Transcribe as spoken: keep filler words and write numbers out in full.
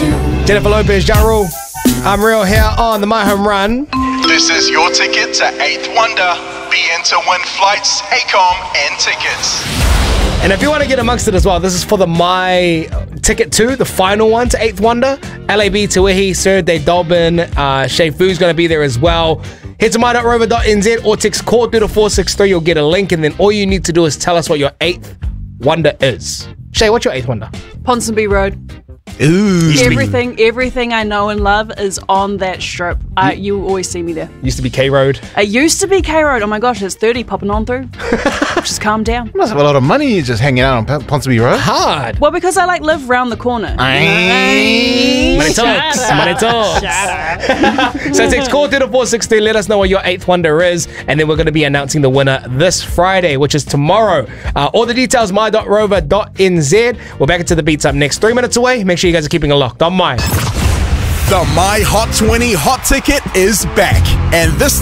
Jennifer Lopez, Ja Rule. I'm Real here on the My Home Run. This is your ticket to Eighth Wonder. Be in to win flights, ACOM, and tickets. And if you want to get amongst it as well, this is for the My Ticket two, the final one to Eighth Wonder. L A B, Tuihi, Sir De Dolbin, uh, Shay Fu's going to be there as well. Head to my dot rover dot n z or text call through to four six three. You'll get a link, and then all you need to do is tell us what your eighth wonder is. Shay, what's your eighth wonder? Ponsonby Road. Ooh. Everything, everything I know and love is on that strip. I, you always see me there. Used to be K Road. It used to be K Road. Oh my gosh, it's thirty popping on through. Just calm down. You must have a lot of money just hanging out on P- Ponsonby Road. Hard. Well, because I like live round the corner. Money talks. Money talks. So text call through to four six three. Let us know what your eighth wonder is, and then we're going to be announcing the winner this Friday, which is tomorrow. Uh, all the details my dot rover dot n z. We're back into the beats up next. Three minutes away. Make sure you guys are keeping it locked on mine. The My Hot twenty Hot Ticket is back, and this